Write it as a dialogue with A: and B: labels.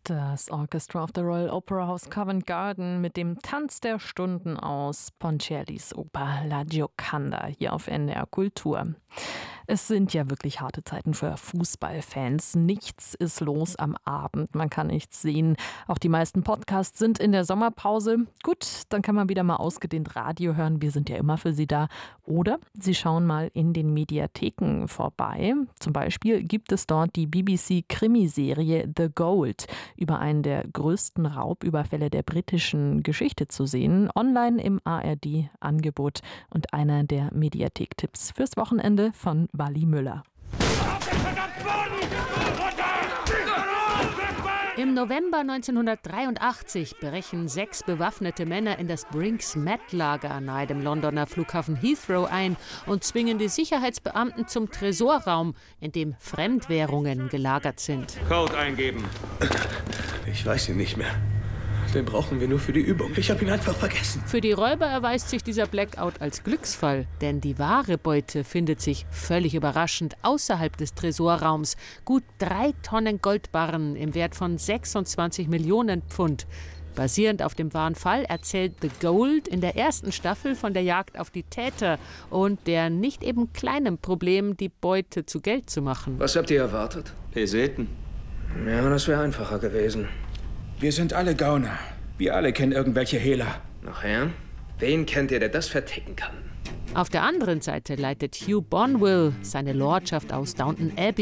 A: Das Orchestra of the Royal Opera House Covent Garden mit dem Tanz der Stunden aus Ponchiellis Oper La Gioconda hier auf NDR Kultur. Es sind ja wirklich harte Zeiten für Fußballfans. Nichts ist los am Abend, man kann nichts sehen. Auch die meisten Podcasts sind in der Sommerpause. Gut, dann kann man wieder mal ausgedehnt Radio hören. Wir sind ja immer für Sie da. Oder Sie schauen mal in den Mediatheken vorbei. Zum Beispiel gibt es dort die BBC-Krimiserie The Gold über einen der größten Raubüberfälle der britischen Geschichte zu sehen. Online im ARD-Angebot und einer der Mediathek-Tipps fürs Wochenende von Wally Müller.
B: Im November 1983 brechen 6 bewaffnete Männer in das Brinks-Mat-Lager nahe dem Londoner Flughafen Heathrow ein und zwingen die Sicherheitsbeamten zum Tresorraum, in dem Fremdwährungen gelagert sind.
C: Code eingeben.
D: Ich weiß ihn nicht mehr. Den brauchen wir nur für die Übung. Ich habe ihn einfach vergessen.
B: Für die Räuber erweist sich dieser Blackout als Glücksfall, denn die wahre Beute findet sich völlig überraschend außerhalb des Tresorraums. Gut 3 Tonnen Goldbarren im Wert von 26 Millionen Pfund. Basierend auf dem wahren Fall erzählt The Gold in der ersten Staffel von der Jagd auf die Täter und der nicht eben kleinen Problem, die Beute zu Geld zu machen.
D: Was habt ihr erwartet?
C: Peseten.
D: Ja, das wäre einfacher gewesen.
E: Wir sind alle Gauner. Wir alle kennen irgendwelche Hehler.
D: Nachher? Wen kennt ihr, der das verticken kann?
B: Auf der anderen Seite leitet Hugh Bonville seine Lordschaft aus Downton Abbey